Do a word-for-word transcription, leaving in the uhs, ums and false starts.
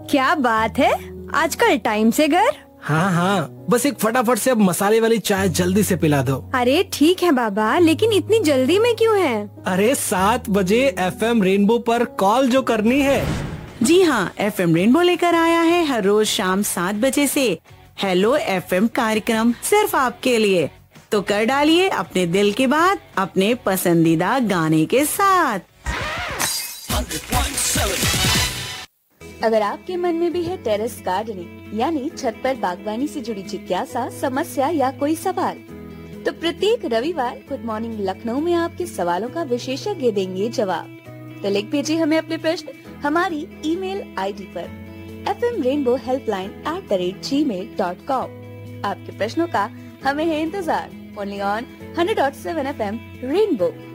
क्या बात है, आजकल टाइम से घर? हाँ हाँ, बस एक फटाफट से अब मसाले वाली चाय जल्दी से पिला दो। अरे ठीक है बाबा, लेकिन इतनी जल्दी में क्यों है? अरे सात बजे एफएम रेनबो पर कॉल जो करनी है। जी हाँ, एफएम रेनबो लेकर आया है हर रोज शाम सात बजे से हेलो एफएम कार्यक्रम सिर्फ आपके लिए। तो कर डालिए अपने दिल की बात अपने पसंदीदा गाने के साथ। अगर आपके मन में भी है टेरेस गार्डनिंग यानी छत पर बागवानी से जुड़ी जिज्ञासा, समस्या या कोई सवाल, तो प्रत्येक रविवार गुड मॉर्निंग लखनऊ में आपके सवालों का विशेषज्ञ देंगे जवाब। तो लिख भेजिए हमें अपने प्रश्न हमारी ईमेल आईडी पर F M rainbow helpline at the rate ji mail dot com. आपके प्रश्नों का हमें है इंतजार only on hundred dot seven F M rainbow.